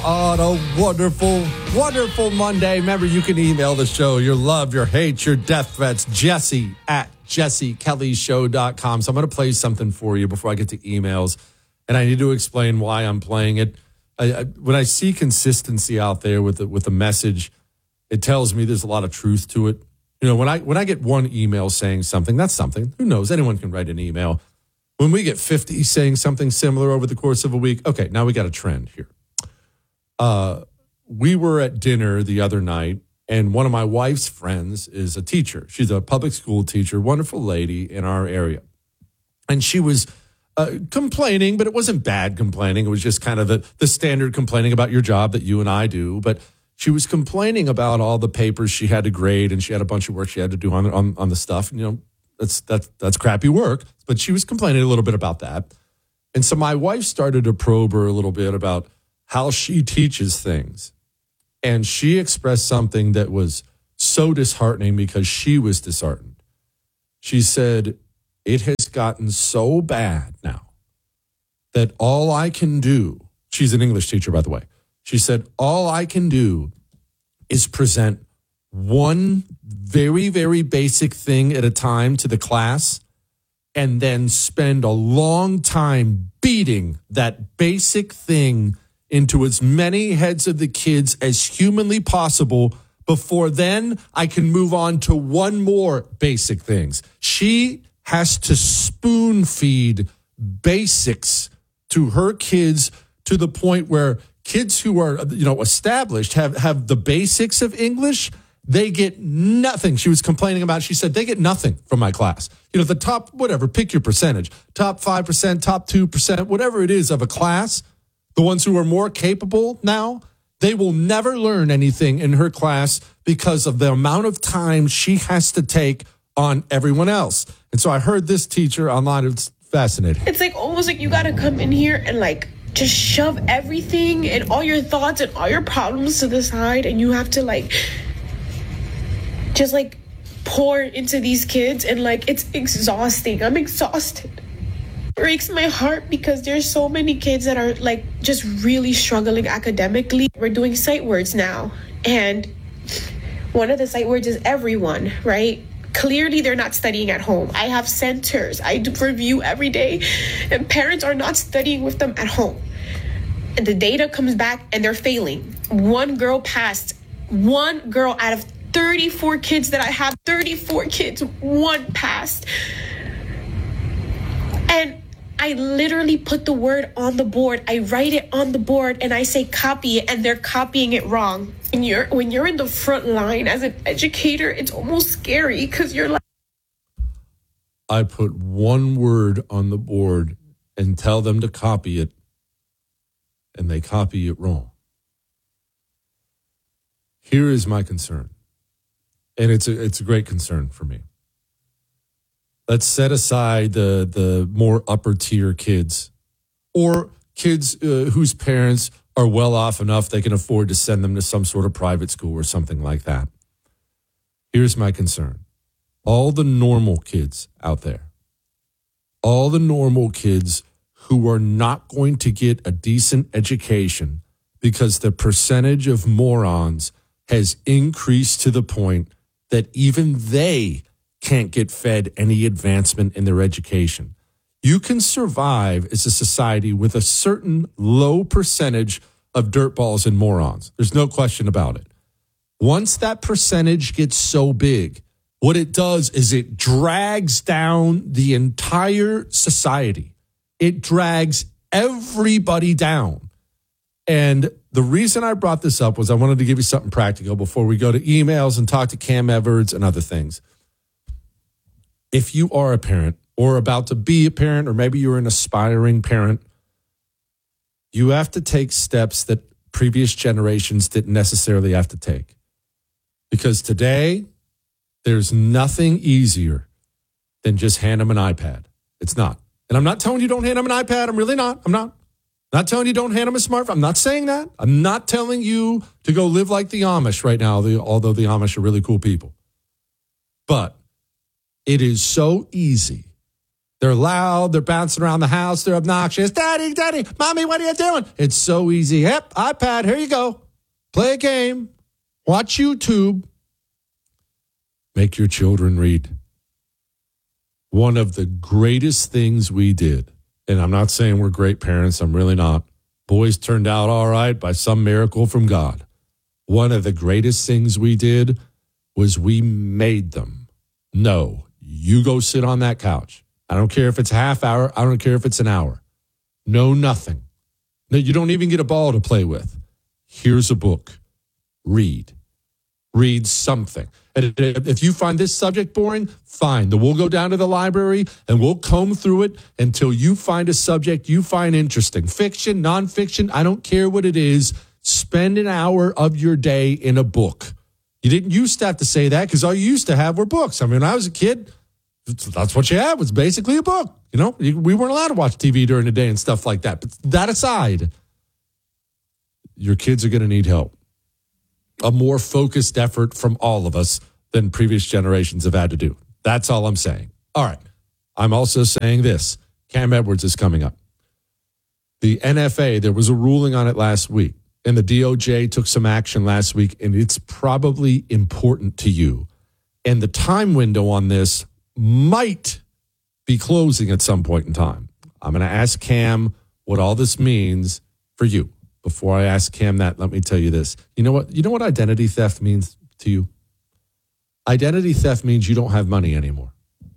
On a wonderful, wonderful Monday. Remember, you can email the show your love, your hate, your death threats, Jesse at jessekellyshow.com. So I'm going to play something for you before I get to emails, and I need to explain why I'm playing it. When I see consistency out there with the message, it tells me there's a lot of truth to it. You know, when I get one email saying something, that's something. Who knows? Anyone can write an email. When we get 50 saying something similar over the course of a week, okay, now we got a trend here. We were at dinner the other night, and one of my wife's friends is a teacher. She's a public school teacher, wonderful lady in our area. And she was complaining, but it wasn't bad complaining. It was just kind of the standard complaining about your job that you and I do. But she was complaining about all the papers she had to grade, and she had a bunch of work she had to do on the stuff. And, you know, that's crappy work. But she was complaining a little bit about that. And so my wife started to probe her a little bit about how she teaches things. And she expressed something that was so disheartening because she was disheartened. She said, it has gotten so bad now that all I can do, she's an English teacher, by the way. She said, all I can do is present one very, very basic thing at a time to the class and then spend a long time beating that basic thing into as many heads of the kids as humanly possible before then I can move on to one more basic things. She has to spoon feed basics to her kids to the point where kids who are, established have the basics of English. They get nothing. She was complaining about, she said, they get nothing from my class. You know, the top, whatever, pick your percentage, top 5%, top 2%, whatever it is of a class. The ones who are more capable now, they will never learn anything in her class because of the amount of time she has to take on everyone else. And so I heard this teacher online. It's fascinating. It's like almost like you got to come in here and like just shove everything and all your thoughts and all your problems to the side. And you have to like just like pour into these kids. And like it's exhausting. I'm exhausted. Breaks my heart because there's so many kids that are like just really struggling academically. We're doing sight words now, and one of the sight words is everyone, right? Clearly they're not studying at home. I have centers I do review every day, and parents are not studying with them at home, and the data comes back and they're failing. One girl passed. One girl out of 34 kids that I have, 34 kids, one passed. And I literally put the word on the board. I write it on the board and I say copy it, and they're copying it wrong. When you're in the front line as an educator, it's almost scary because you're like, I put one word on the board and tell them to copy it, and they copy it wrong. Here is my concern, and it's a great concern for me. Let's set aside the more upper tier kids or kids whose parents are well off enough they can afford to send them to some sort of private school or something like that. Here's my concern. All the normal kids out there, all the normal kids who are not going to get a decent education because the percentage of morons has increased to the point that even they can't get fed any advancement in their education. You can survive as a society with a certain low percentage of dirtballs and morons. There's no question about it. Once that percentage gets so big, what it does is it drags down the entire society. It drags everybody down. And the reason I brought this up was I wanted to give you something practical before we go to emails and talk to Cam Edwards and other things. If you are a parent or about to be a parent, or maybe you're an aspiring parent, you have to take steps that previous generations didn't necessarily have to take. Because today, there's nothing easier than just hand them an iPad. It's not. And I'm not telling you don't hand them an iPad. I'm really not. I'm not telling you don't hand them a smartphone. I'm not saying that. I'm not telling you to go live like the Amish right now, although the Amish are really cool people. But it is so easy They're loud. They're bouncing around the house. They're obnoxious. Daddy, Daddy, Mommy, what are you doing? It's so easy. Yep, iPad, here you go. Play a game. Watch YouTube. Make your children read. One of the greatest things we did, and I'm not saying we're great parents, I'm really not. Boys turned out all right by some miracle from God. One of the greatest things we did was we made them. No, you go sit on that couch. I don't care if it's a half hour. I don't care if it's an hour. No, nothing. No, you don't even get a ball to play with. Here's a book. Read. Read something. And if you find this subject boring, fine. Then we'll go down to the library and we'll comb through it until you find a subject you find interesting. Fiction, nonfiction, I don't care what it is. Spend an hour of your day in a book. You didn't used to have to say that because all you used to have were books. I mean, when I was a kid, that's what you had was basically a book. You know, we weren't allowed to watch TV during the day and stuff like that. But that aside, your kids are going to need help. A more focused effort from all of us than previous generations have had to do. That's all I'm saying. All right. I'm also saying this. Cam Edwards is coming up. The NFA, there was a ruling on it last week, and the DOJ took some action last week, and it's probably important to you. And the time window on this might be closing at some point in time. I'm going to ask Cam what all this means for you. Before I ask Cam that, let me tell you this. You know what identity theft means to you? Identity theft means you don't have money anymore.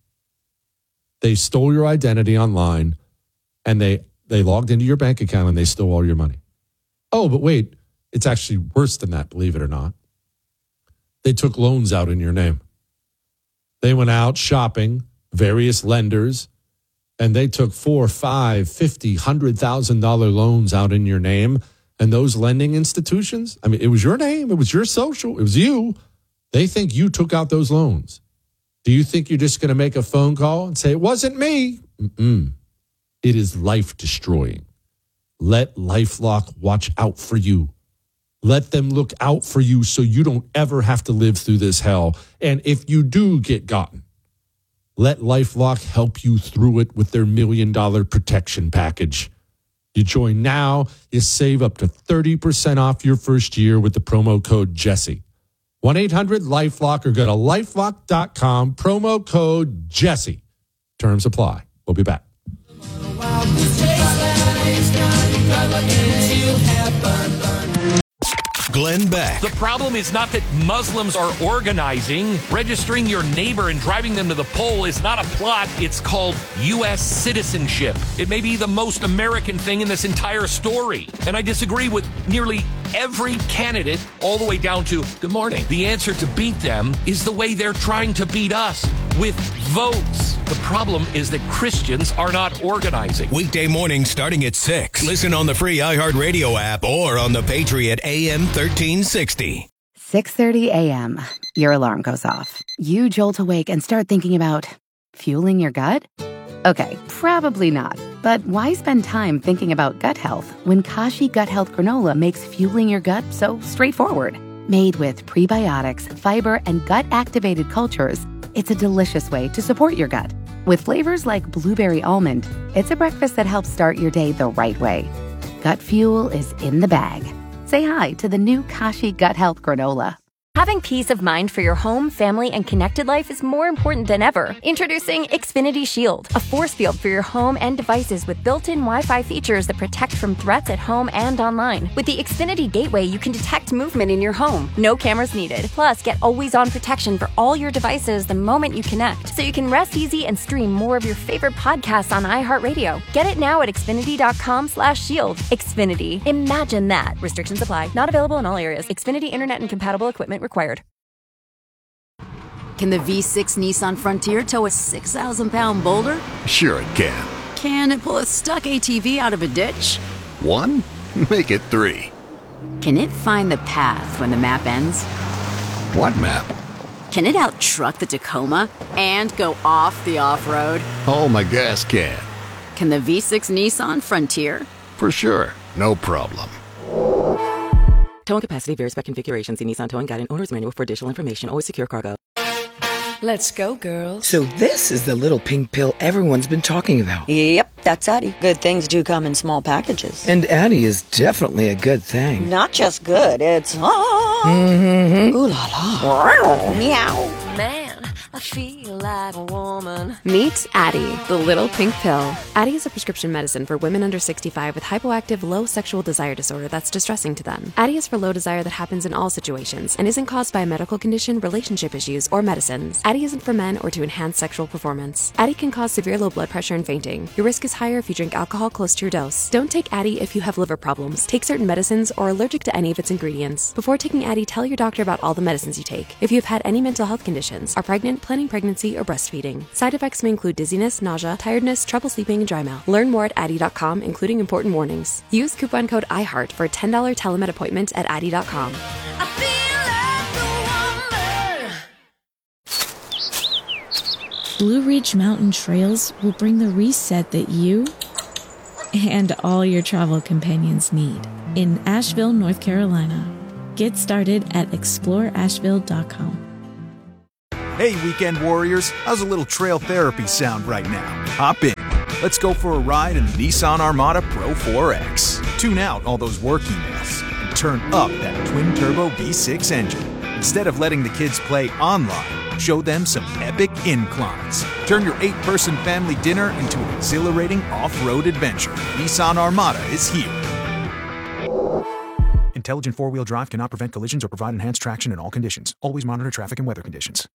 They stole your identity online, and they logged into your bank account, and they stole all your money. Oh, but wait, it's actually worse than that, believe it or not. They took loans out in your name. They went out shopping, various lenders, and they took $4, $5, $50, $100,000 loans out in your name. And those lending institutions, I mean, it was your name, it was your social, it was you. They think you took out those loans. Do you think you're just going to make a phone call and say, it wasn't me? It is life destroying. Let LifeLock watch out for you. Let them look out for you so you don't ever have to live through this hell. And if you do get gotten, let LifeLock help you through it with their $1 million protection package. You join now, you save up to 30% off your first year with the promo code Jesse. 1-800-LifeLock or go to LifeLock.com, promo code Jesse. Terms apply. We'll be back. Glenn Beck. The problem is not that Muslims are organizing. Registering your neighbor and driving them to the poll is not a plot. It's called U.S. citizenship. It may be the most American thing in this entire story. And I disagree with nearly every candidate all the way down to, good morning. The answer to beat them is the way they're trying to beat us, with votes. The problem is that Christians are not organizing. Weekday mornings starting at 6. Listen on the free iHeartRadio app or on the Patriot AM 1360. 6:30 a.m. Your alarm goes off. You jolt awake and start thinking about fueling your gut? Okay, probably not. But why spend time thinking about gut health when Kashi Gut Health Granola makes fueling your gut so straightforward? Made with prebiotics, fiber, and gut-activated cultures, it's a delicious way to support your gut. With flavors like blueberry almond, it's a breakfast that helps start your day the right way. Gut fuel is in the bag. Say hi to the new Kashi Gut Health Granola. Having peace of mind for your home, family, and connected life is more important than ever. Introducing Xfinity Shield, a force field for your home and devices with built-in Wi-Fi features that protect from threats at home and online. With the Xfinity Gateway, you can detect movement in your home. No cameras needed. Plus, get always-on protection for all your devices the moment you connect, so you can rest easy and stream more of your favorite podcasts on iHeartRadio. Get it now at Xfinity.com/shield. Xfinity. Imagine that. Restrictions apply. Not available in all areas. Xfinity Internet and compatible equipment required. Can the V6 Nissan Frontier tow a 6,000-pound boulder? Sure it can. Can it pull a stuck ATV out of a ditch? 1? Make it 3. Can it find the path when the map ends? What map? Can it out-truck the Tacoma and go off the off-road? Oh, my gas can. Can the V6 Nissan Frontier? For sure. No problem. Towing capacity varies by configuration. See Nissan Towing Guide and Owner's Manual for additional information. Always secure cargo. Let's go, girls. So this is the little pink pill everyone's been talking about. Yep, that's Addie. Good things do come in small packages. And Addie is definitely a good thing. Not just good, it's ooh la la. Meow. Man, I feel like a woman. Meet Addie, the little pink pill. Addie is a prescription medicine for women under 65 with hypoactive low sexual desire disorder that's distressing to them. Addie is for low desire that happens in all situations and isn't caused by a medical condition, relationship issues, or medicines. Addie isn't for men or to enhance sexual performance. Addie can cause severe low blood pressure and fainting. Your risk is higher if you drink alcohol close to your dose. Don't take Addie if you have liver problems, take certain medicines, or are allergic to any of its ingredients. Before taking Addie, tell your doctor about all the medicines you take. If you have had any mental health conditions, are pregnant, planning pregnancy, or breastfeeding. Side effects may include dizziness, nausea, tiredness, trouble sleeping, and dry mouth. Learn more at Addie.com, including important warnings. Use coupon code IHEART for a $10 telemed appointment at Addie.com. Blue Ridge Mountain Trails will bring the reset that you and all your travel companions need in Asheville, North Carolina. Get started at exploreasheville.com. Hey, weekend warriors, how's a little trail therapy sound right now? Hop in. Let's go for a ride in the Nissan Armada Pro 4X. Tune out all those work emails and turn up that twin-turbo V6 engine. Instead of letting the kids play online, show them some epic inclines. Turn your 8-person family dinner into an exhilarating off-road adventure. Nissan Armada is here. Intelligent four-wheel drive cannot prevent collisions or provide enhanced traction in all conditions. Always monitor traffic and weather conditions.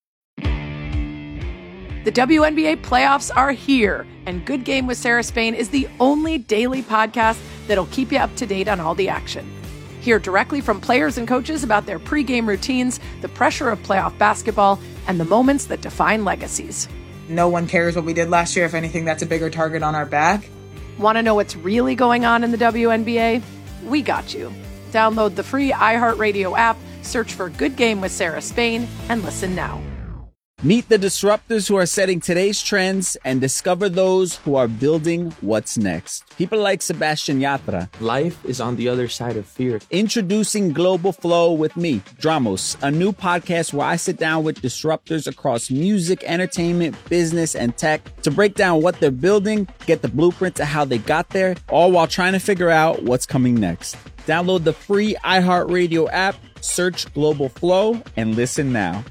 The WNBA playoffs are here, and Good Game with Sarah Spain is the only daily podcast that'll keep you up to date on all the action. Hear directly from players and coaches about their pregame routines, the pressure of playoff basketball, and the moments that define legacies. No one cares what we did last year. If anything, that's a bigger target on our back. Want to know what's really going on in the WNBA? We got you. Download the free iHeartRadio app, search for Good Game with Sarah Spain, and listen now. Meet the disruptors who are setting today's trends and discover those who are building what's next. People like Sebastian Yatra. Life is on the other side of fear. Introducing Global Flow with me, Dramos, a new podcast where I sit down with disruptors across music, entertainment, business, and tech to break down what they're building, get the blueprint to how they got there, all while trying to figure out what's coming next. Download the free iHeartRadio app, search Global Flow, and listen now.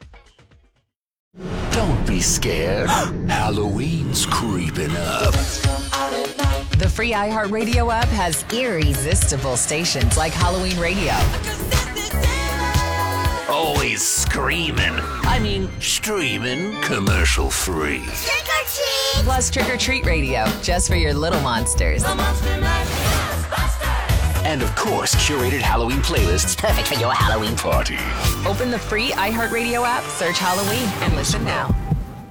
Don't be scared. Halloween's creeping up. The free iHeartRadio app has irresistible stations like Halloween Radio. Always screaming. Streaming commercial free. Trick or treat! Plus Trick or Treat Radio, just for your little monsters. And of course, curated Halloween playlists perfect for your Halloween party. Open the free iHeartRadio app, search Halloween, and listen now.